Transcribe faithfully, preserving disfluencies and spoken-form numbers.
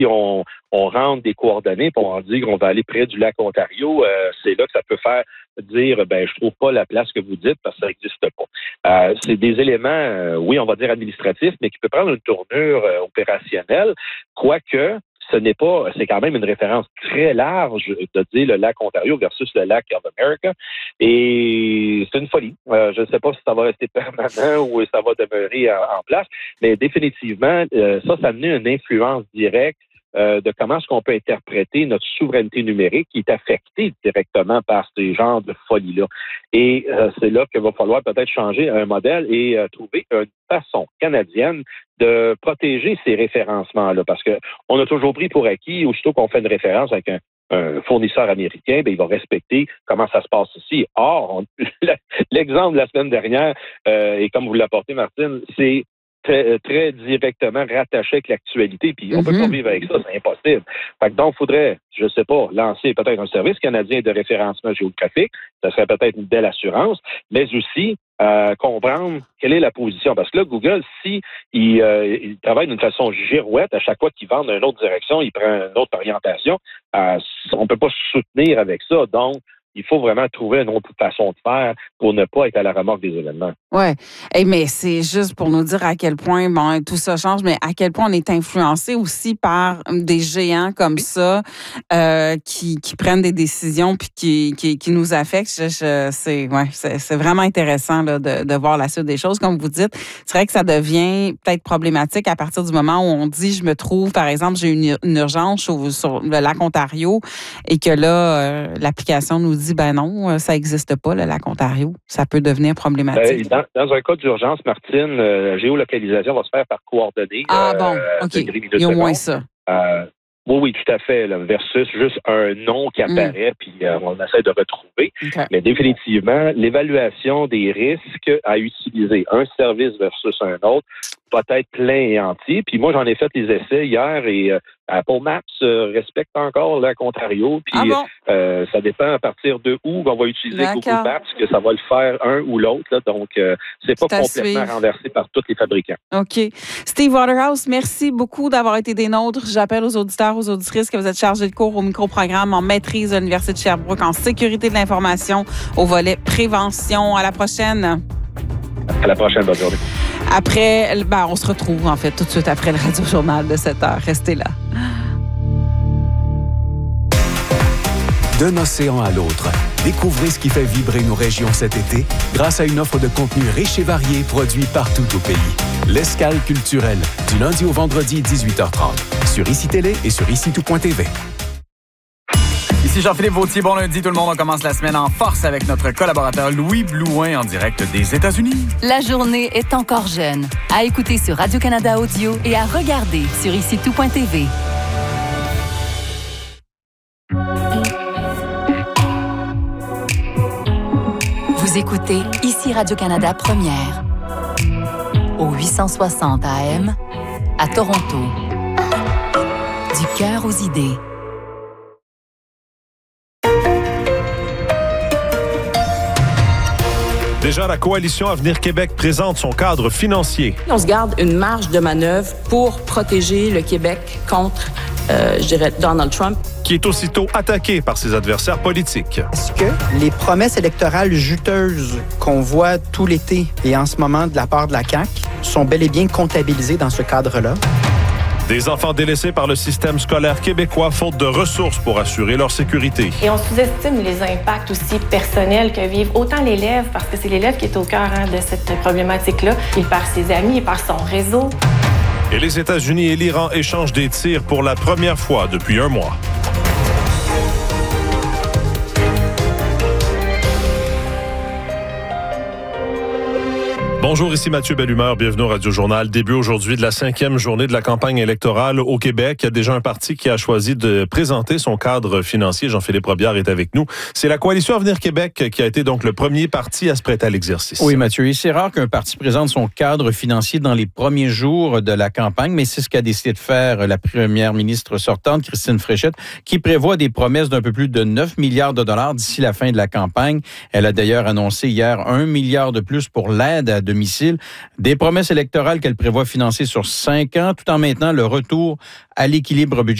on, on rentre des coordonnées, puis on dit qu'on va aller près du lac Ontario, euh, c'est là que ça peut faire dire, ben je trouve pas la place que vous dites parce que ça n'existe pas. Euh, c'est des éléments, euh, oui, on va dire administratifs, mais qui peut prendre une tournure euh, opérationnelle, quoique ce n'est pas, c'est quand même une référence très large de dire le lac Ontario versus le lac of America. Et c'est une folie. Euh, je ne sais pas si ça va rester permanent ou ça va demeurer en, en place, mais définitivement, euh, ça, ça a amené une influence directe euh, de comment est-ce qu'on peut interpréter notre souveraineté numérique qui est affectée directement par ces genres de folies-là. Et euh, c'est là qu'il va falloir peut-être changer un modèle et euh, trouver une façon canadienne de protéger ces référencements-là, parce que on a toujours pris pour acquis, aussitôt qu'on fait une référence avec un, un fournisseur américain, bien, il va respecter comment ça se passe ici. Or, on, l'exemple de la semaine dernière, euh, et comme vous l'apportez, Martine, c'est très, très directement rattaché avec l'actualité, puis on mm-hmm. peut pas vivre avec ça, c'est impossible. Fait que donc, il faudrait, je sais pas, lancer peut-être un service canadien de référencement géographique, ça serait peut-être une belle assurance, mais aussi Euh, comprendre quelle est la position. Parce que là, Google, si il, euh, il travaille d'une façon girouette, à chaque fois qu'il va dans une autre direction, il prend une autre orientation, euh, on ne peut pas se soutenir avec ça. Donc, il faut vraiment trouver une autre façon de faire pour ne pas être à la remorque des événements. Oui, hey, mais c'est juste pour nous dire à quel point bon, tout ça change, mais à quel point on est influencé aussi par des géants comme ça euh, qui, qui prennent des décisions puis qui, qui, qui nous affectent. Je, je, c'est, ouais, c'est, c'est vraiment intéressant là, de, de voir la suite des choses. Comme vous dites, c'est vrai que ça devient peut-être problématique à partir du moment où on dit, je me trouve, par exemple, j'ai une, une urgence sur, sur le lac Ontario et que là, euh, l'application nous dit, ben non, ça n'existe pas, le lac Ontario. Ça peut devenir problématique. Ben, dans, dans un cas d'urgence, Martine, euh, la géolocalisation va se faire par coordonnées. Ah bon, euh, OK. Il y a au moins ça. Euh, oui, oui, tout à fait, là, versus juste un nom qui apparaît, mm. puis euh, on essaie de retrouver. Okay. Mais définitivement, l'évaluation des risques à utiliser un service versus un autre va être plein et entier. Puis moi, j'en ai fait les essais hier et euh, Apple Maps euh, respecte encore le lac Ontario. Puis ah bon? euh, ça dépend à partir de où on va utiliser D'accord. Google Maps, que ça va le faire un ou l'autre. Là, donc, euh, c'est pas complètement suivre. renversé par tous les fabricants. OK. Steve Waterhouse, merci beaucoup d'avoir été des nôtres. J'appelle aux auditeurs, aux auditrices que vous êtes chargés de cours au microprogramme en maîtrise de l'Université de Sherbrooke en sécurité de l'information au volet prévention. À la prochaine. À la prochaine, bonne journée. Après, ben, on se retrouve en fait tout de suite après le Radio-Journal de sept heures. Restez là. D'un océan à l'autre, découvrez ce qui fait vibrer nos régions cet été grâce à une offre de contenu riche et varié produit partout au pays. L'Escale culturelle, du lundi au vendredi dix-huit heures trente, sur I C I Télé et sur ici tout point t v. Ici Jean-Philippe Vautier, bon lundi tout le monde, on commence la semaine en force avec notre collaborateur Louis Blouin en direct des États-Unis. La journée est encore jeune. À écouter sur Radio-Canada Audio et à regarder sur ici tout point t v. Vous écoutez ici Radio-Canada Première au huit cent soixante A M à Toronto. Du cœur aux idées. Déjà, la coalition Avenir Québec présente son cadre financier. On se garde une marge de manœuvre pour protéger le Québec contre, euh, je dirais, Donald Trump. Qui est aussitôt attaqué par ses adversaires politiques. Est-ce que les promesses électorales juteuses qu'on voit tout l'été et en ce moment de la part de la C A Q sont bel et bien comptabilisées dans ce cadre-là? Des enfants délaissés par le système scolaire québécois faute de ressources pour assurer leur sécurité. Et on sous-estime les impacts aussi personnels que vivent autant l'élève, parce que c'est l'élève qui est au cœur hein, de cette problématique-là. Il perd ses amis, il perd son réseau. Et les États-Unis et l'Iran échangent des tirs pour la première fois depuis un mois. Bonjour, ici Mathieu Bellumeur, bienvenue au Radio-Journal. Début aujourd'hui de la cinquième journée de la campagne électorale au Québec. Il y a déjà un parti qui a choisi de présenter son cadre financier. Jean-Philippe Robillard est avec nous. C'est la coalition Avenir Québec qui a été donc le premier parti à se prêter à l'exercice. Oui, Mathieu, et c'est rare qu'un parti présente son cadre financier dans les premiers jours de la campagne, mais c'est ce qu'a décidé de faire la première ministre sortante, Christine Fréchette, qui prévoit des promesses d'un peu plus de neuf milliards de dollars d'ici la fin de la campagne. Elle a d'ailleurs annoncé hier un milliard de plus pour l'aide à de domicile. Des promesses électorales qu'elle prévoit financer sur cinq ans, tout en maintenant le retour à l'équilibre budgétaire